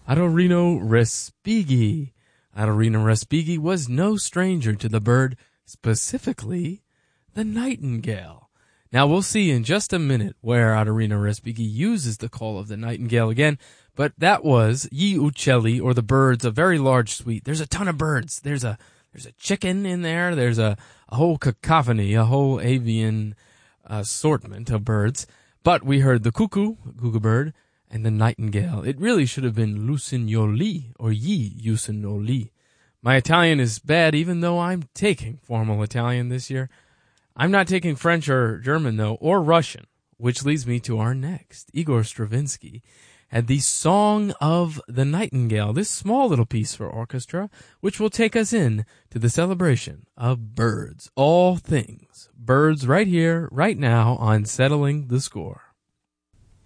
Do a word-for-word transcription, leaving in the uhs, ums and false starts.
Adorino Respighi. Adorino Respighi was no stranger to the bird, specifically the nightingale. Now, we'll see in just a minute where Adorino Respighi uses the call of the nightingale again, but that was Gli Uccelli, or the birds, a very large suite. There's a ton of birds. There's a there's a chicken in there. There's a, a whole cacophony, a whole avian assortment of birds. But we heard the cuckoo, cuckoo bird, and the nightingale. It really should have been Lucignoli, or Gli Usignoli. My Italian is bad, even though I'm taking formal Italian this year. I'm not taking French or German, though, or Russian, which leads me to our next. Igor Stravinsky had the Song of the Nightingale, this small little piece for orchestra, which will take us in to the celebration of birds. All things birds right here, right now on Settling the Score.